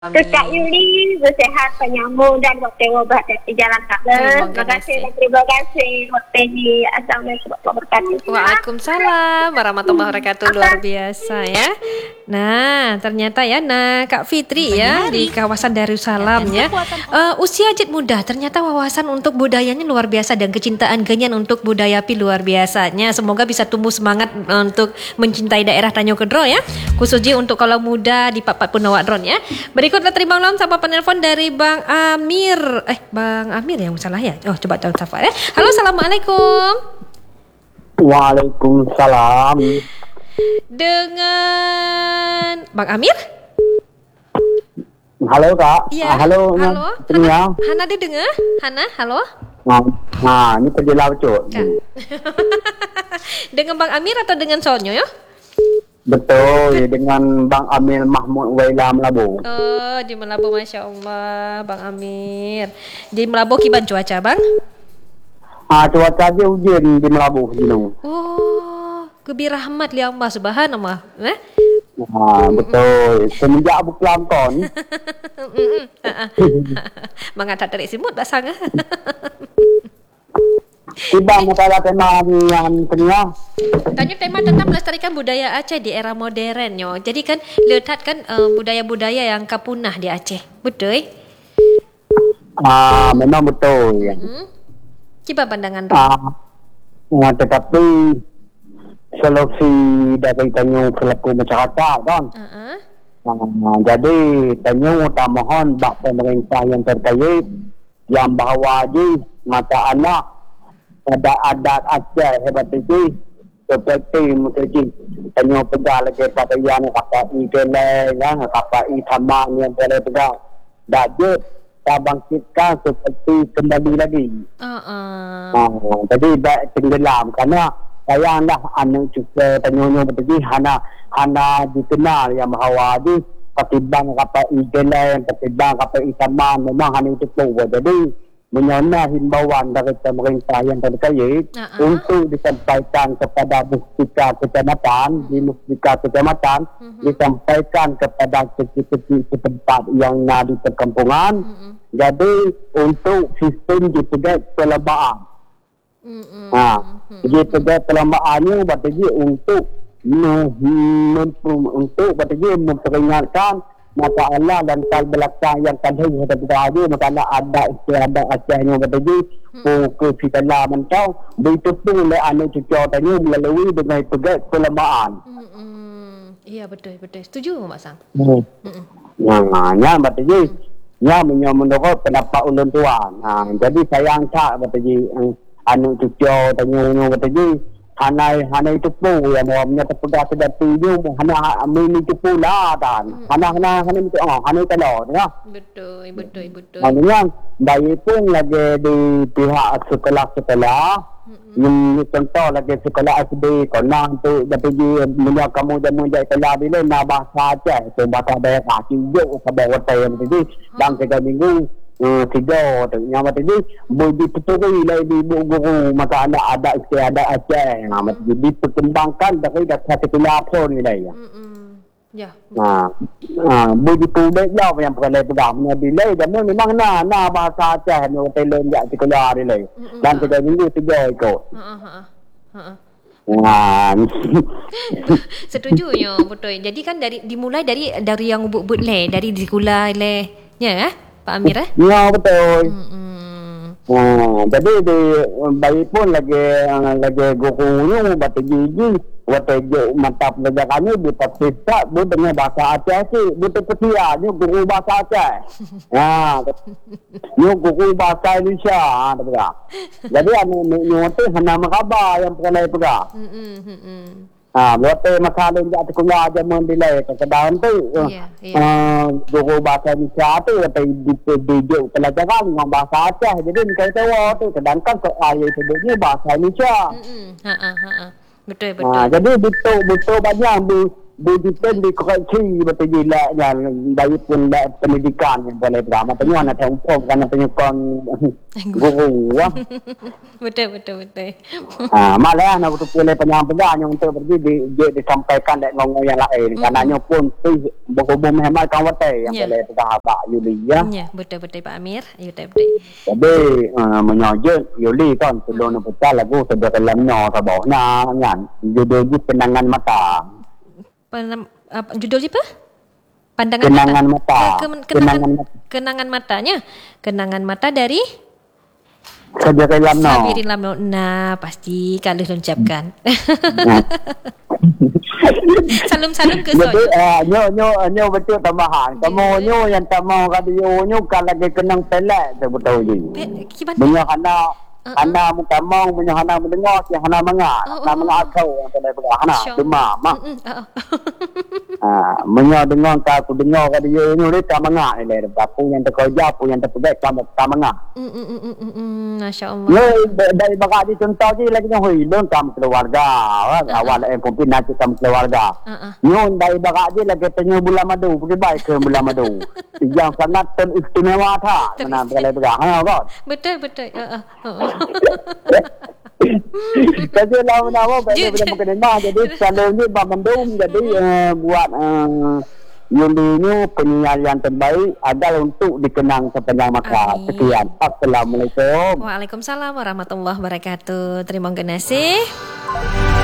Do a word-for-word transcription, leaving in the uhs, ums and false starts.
Kak Amin. Yuli bersihat, penyambung dan waktu obat di jalan Terima kami. Terima kasih kasih. dan terima kasih waktu di Assalamualaikum warahmatullahi wabarakatuh. Waalaikumsalam warahmatullahi wabarakatuh. Luar biasa ya. Nah, ternyata ya, nah Kak Fitri ya di kawasan Darussalam ya. Uh, usia jet muda, ternyata wawasan untuk budayanya luar biasa dan kecintaan Genyan untuk budaya pi luar biasanya. Semoga bisa tumbuh semangat untuk mencintai daerah Tanjung Kedro ya. Khususnya untuk kalau muda di Papat Punawak Dron ya. Berikutnya terima ulang sama penelpon dari Bang Amir. Eh, Bang Amir yang salah ya? Oh, coba tahu Safa ya. Halo, Assalamualaikum. Waalaikumsalam. Dengan Bang Amir? Halo Kak. Iya. Ah, halo. Halo. Hana. Hana, Hana dia dengar? Hana, halo? Nah, nah ini kerja laucuk. Ya. Dengan Bang Amir atau dengan Sonyo ya? Betul, dengan Bang Amil Mahmud Waila Melabu. Oh, di Melabu, Masya Allah, Bang Amir. Di Melabu kiban cuaca, Bang? Ah, cuaca dia hujan di Melabu gunung. Oh, kebi rahmat li Allah subhanallah. Eh? Ah, betul. Semenjak Abu Kelangkon. Mangat tak tarik simut tak sangat. Tiba masalah tema yang tengah. Tanya tema tentang melestarikan budaya Aceh di era modern yo. Jadi kan letak kan uh, budaya-budaya yang kapunah di Aceh. Betul? Ah, memang betul ya. Hmm. Coba pandangan tu. Ah, ah, tetapi solusi dari Tanjung selaku masyarakat kan. Uh-uh. Ah, jadi Tanjung tak mohon bak pemerintah yang terkait yang bahawa di mata anak ada adat Aceh hebat itu seperti mungkin Tanjung pegang lagi pakaian kapal ikan kan kapal ikan yang boleh pegang dajut tak bangkitkan seperti kembali lagi. Uh-uh. Ah, jadi baik tenggelam karena sayang dah anak juga Tanjung betul hana hana dikenal yang bahawa di ketimbang kapal ikan ketimbang kapal ikan memang hanya itu pun jadi menyona himbauan dari pemerintah yang terkait uh-uh. untuk disampaikan kepada mustika kecamatan, di mustika kecamatan uh-huh. disampaikan kepada kecil-kecil tempat yang ada di perkampungan. uh-uh. Jadi untuk sistem juga perlombaan. uh-uh. Nah, uh-uh. jadi juga perlombaannya berarti untuk untuk berarti memperingatkan masalah dan kal belakang yang tadi kita berada masalah ada istiadat Acehnya berarti ke fitala mentau begitu pun oleh anak cucu tadi melalui dengan pegat perlombaan. Hmm, iya betul betul. Setuju Mak Sang? Hmm. Hmm. Nah, nya berarti nya menurut pendapat ulun tuan. Nah, jadi sayang tak berarti anak cucu tadi berarti Hanai hanai itu pun yang namanya terpegang sudah tujuh hana mini itu pula dan hana hana hana itu oh hana telur ya Betul betul betul. maknanya bayi pun lagi di pihak sekolah-sekolah yang contoh lagi sekolah S D kena untuk jadi mulia kamu dan mulia sekolah bila nak bahasa Aceh tu bahasa daerah tunjuk kepada hotel jadi dan tiga minggu Uh, tiga yang macam ni boleh dituturi lagi ibu guru maka anda ada istiadat Aceh nah macam ni diperkembangkan dari dasar sekolah pun ni lah ya ya nah ah boleh ditulis lah yang perlu pegang bila dan memang nah nah bahasa Aceh ni hotel yang sekolah ni lah dan tiga minggu tiga ikut ha ha Nah, setuju yo betul. Jadi kan dari dimulai dari dari yang ubut-ubut le dari di sekolah le ya eh? Pak Amir eh? ya betul. Hmm. Hmm, jadi di bayi pun lagi lagi gurunya batu gigi, waktu je mata pelajarannya buta sisa, buta dengan bahasa Aceh sih, buta ketiaknya guru bahasa Aceh. Nah, ni guru bahasa Indonesia, ada tak? Jadi anu ni tu hanya makabar yang pernah pegang. Hmm hmm hmm. Ah, buat masalah yang tak sekolah aja mendelay keadaan tu. Ya, ya. Guru bahasa Indonesia tu kata dididik pelajaran dengan bahasa Aceh. Jadi ni kata wah tu sedangkan ayat sebutnya bahasa Indonesia. Hmm ha ha ha. Betul betul. Ah, jadi betul betul banyak di Bujikan dikoreksi betul gila yang dari pun pendidikan yang boleh beramah tanya anak tempoh kerana penyokong guru wah. Betul betul betul. Ah malah nak betul boleh penyambungan yang untuk pergi di, di, disampaikan dengan ngomong yang lain. Mm. Karenanya pun berhubung memang kawan yang yeah. boleh bersahabat Yuli ya. Ya betul betul Pak Amir. Ya betul betul. Jadi uh, menyajut Yuli kan sebelum nak putar lagu sedar dalamnya sabahnya kan. Judul penangan mata. Penam, uh, judul apa? Pandangan kenangan mata. mata. Ke, kenangan, kenangan, kenangan matanya. Kenangan mata dari Sabirin Lamno. Sabirin Lamno. Nah, pasti kalau ucapkan. Salam-salam ke Jadi, uh, nyo nyo nyo betul tambahan. Kamu nyo yang tamah radio nyo kan lagi kenang pelak tu betul je. Banyak anak Uh-uh. Hana muka mau punya hana mendengar si hana mengak uh-uh. hana mengak kau yang boleh berah hana cuma mah ah menyo dengar ka aku dengar ka dia ni dia tak mengak ni le aku yang terkerja aku yang terpegat kamu tak mengak masya-Allah ya dari bakat di contoh je lagi yang hilang kamu keluarga awal eh pun nak kamu keluarga nyon dari bakat je lagi tanya bulan madu pergi baik ke bulan madu yang sangat teristimewa tak mana boleh berah ha kan betul betul uh-uh. Kasi lama-lama banyak benda berkenaan jadi selalunya Bang Mendung jadi uh, buat uh, Yuli ini penyiar yang terbaik agar untuk dikenang sepanjang masa. Sekian. Assalamualaikum. Waalaikumsalam warahmatullahi wabarakatuh. Terima kasih.